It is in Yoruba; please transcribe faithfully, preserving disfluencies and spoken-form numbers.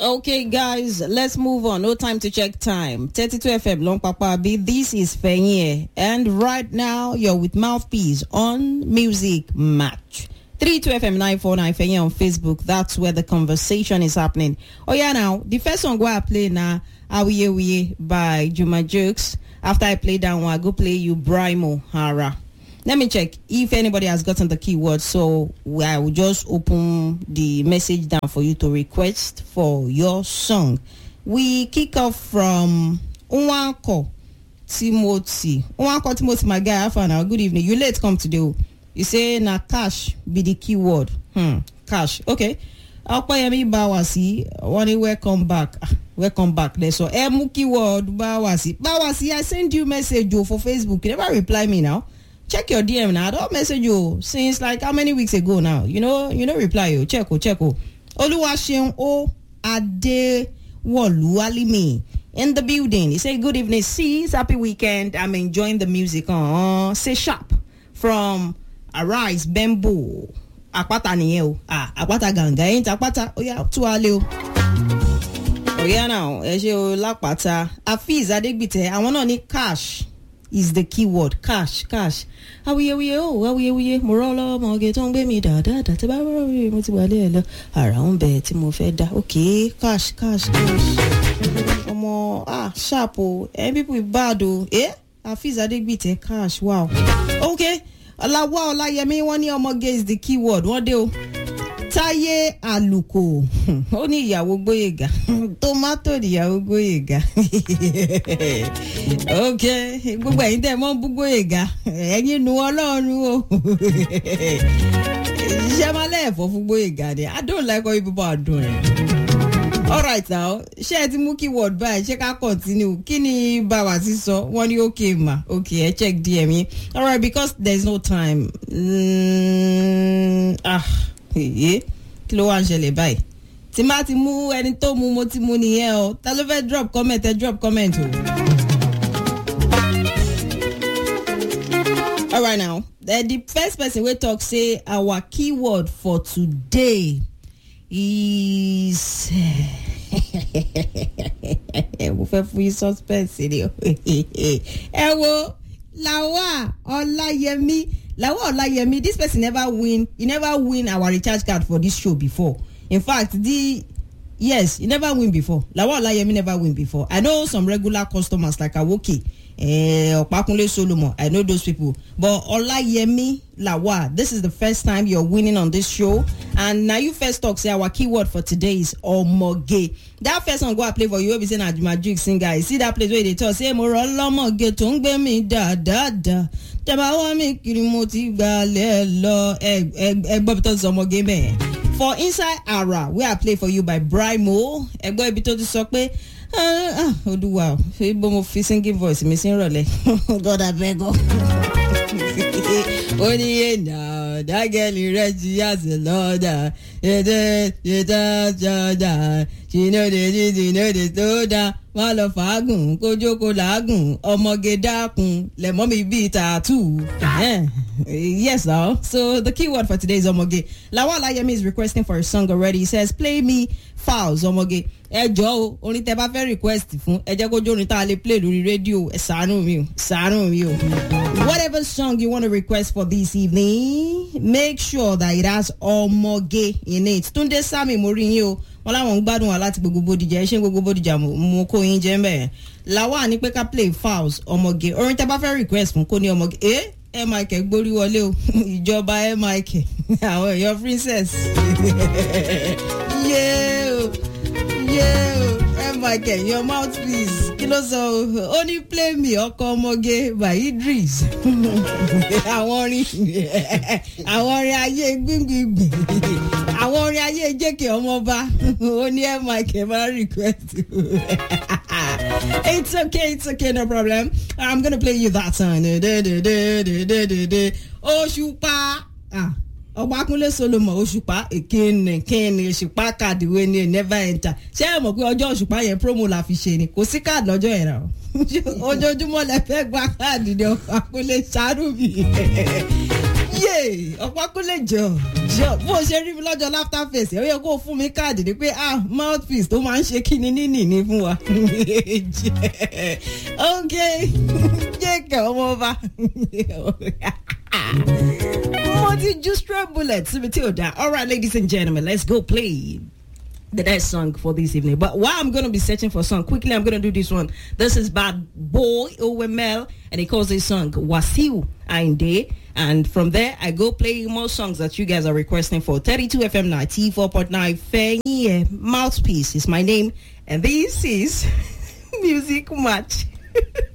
Okay, guys, let's move on. No time to check time. thirty-two F M, Long Papa B. This is Fenye. And right now, you're with Mouthpiece on Music Match. thirty-two F M nine four nine Fenye on Facebook. That's where the conversation is happening. Oh, yeah, now, the first song I play now, Awiye Wiye by Juma Jokes. After I play that one, I go play you Brimo Hara. Let me check if anybody has gotten the keyword. So I will just open the message down for you to request for your song. We kick off from Unwanko Timothy. Unwanko Timothy, my guy, Alpha now. Good evening. You late come today. You say na cash be the keyword. Hmm, cash. Okay. Akpayemi Bawasi, one welcome back. Welcome back there. So emu keyword Bawasi. Bawasi, I sent you message you for Facebook. You never reply me now. Check your D M now. I don't message you since like how many weeks ago now. You know, you know reply you. Check oh, check oh. Oluwaseun O Ade Wolu Alimi in the building. He said, good evening, sis. Happy weekend. I'm enjoying the music. Uh, say sharp from Arise Bembo. Akwata niye ah akwata ganga ain't akwata oya tuale o oya now e se o lapata Afiz Adegbite àwọn náà ní cash is the keyword. Cash cash awiye wiye o awiye wiye mo ro lo mo ge tó ń gbé mi dáadáa da tí bá ro mo ti wà le lo ara ń bẹ tí mo fẹ́ dá. Okay, cash cash cash ọmọ ah sharp o eh people bad o eh Afiz Adegbite cash. Wow. Okay, Alawa Olayemi wọ́n ní ọmọge is the keyword. Wọ́n dé o. Táyé Àlùkò. Ó ní ìyàwó Gbóyèga. Tomato ìyàwó Gbóyèga. Okay, gbogbo ẹ̀yin tẹ́ mọ̀ bú Gbóyèga. Ẹ̀yin nu Ọlọ́run o. Ṣé máa lẹ́ẹ̀fọ́ fún Gbóyèga ni? I don't like what people are doing. All right now, share the mookie word by check out continue. Kini bawa siso one okay ma. Okay, I check D M me. All right, because there's no time. Mm, ah, eh. Kilo Angele bye. Timati mu eni to mu mo ti mu niye o. Ta lo fe drop comment, e drop comment o. All right now, the, the first person we talk say our keyword for today is mo fẹ́ fún yín suspense ni o. Ẹ wo Lawa Olayemi. Lawa Olayemi, this person never win. He never win our recharge card for this show before. In fact, the yes, he never win before. Lawa Olayemi never win before. I know some regular customers like Awoke, eh, Opakunle Solomon. I know those people. But Olayemi Lawa, this is the first time you're winning on this show. And now you first talk, say our keyword for today is Omoge. That first song go I play for you, be saying Ajuma Jig singer. You see that place where they talk, say Moro Omoge to ngbe mi da da da. Teba wa mi kiri mo ti gba le lo e e gbo bito Omoge me. For Inside Ara, we are play for you by Brimo. E gbo ibi to ti sọ pé ah Oduwa, fe bo mo fi singing voice mi sin role. God abeg o. Only now that girl is ready as a lord. She know the she know the soda. Wọ́n lọ fàágùn kójókó làágùn ọmọge dákun lẹ́mọ́ mi bíi tattoo. Yes, now. So the keyword for today is Omoge. Lawa Olayemi is requesting for a song already. He says, play me Fowls Omoge. Ẹ jọ̀ọ́ o, orin tẹ́ bá fẹ́ request fún ẹ jẹ́ kó jó orin tá a lè play lórí rédíò. Ẹ ṣàánú mi o, ṣàánú mi o. Whatever song you want to request for this evening, make sure that it has Omoge in it. Tunde Sami mo rí yín o. Wọ́n láwọn ń gbádùn wa láti gbogbo Bódìjà ẹ ṣe gbogbo Bódìjà mo kó yín jẹ́ mbẹ́. Lawa ní pé ká play Fowls Omoge. Orin tẹ́ bá fẹ́ request fún kó ní Omoge. Eh? Ẹ Michael gbórí wọlé o. Ìjọba ẹ Michael. Àwọn èèyàn princess. Yeah o. Yeah o. Ẹ Michael, your mouth please. Kí ló sọ o? Only play me ọkọ Omoge by Idris. Àwọn orin àwọn orin ayé gbìngbìngbìn. Àwọn orin ayé jẹ́kẹ̀ ọmọba. Ó ní ẹ Michael máa request. It's okay, it's okay, no problem. I'm gonna play you that song. Òṣùpá. Ah, Ọbákúnlé Solomon Òṣùpá. Kíni kíni Òṣùpá card wey ni never enter. Ṣé ẹ mọ̀ pé ọjọ́ Òṣùpá yẹn promo la fi ṣe ni? Kò sí card lọ́jọ́ yẹn rà. Ojoojúmọ́ lẹ fẹ́ gba card ni Ọbákúnlé ṣàánú mi. Yay! Ọ̀pákúnlé jọ jọ bó ṣe rí mi lọ́jọ́ laughter face ó yẹ kó fún mi káàdì ni pé ah mouthpiece tó máa ń ṣe kíni níní ní fún wa. Okay, jẹ́ kẹ́ ọmọ ọba. Mo ti ju stray bullet síbi tí ò dá. All right, ladies and gentlemen, let's go play the next song for this evening. But while I'm going to be searching for a song, quickly I'm going to do this one. This is Bad Boy O M L, and he calls this song Wasiu Ainde. And from there, I go play more songs that you guys are requesting for. thirty-two F M ninety-four point nine Fenye Mouthpiece is my name, and this is Music Match.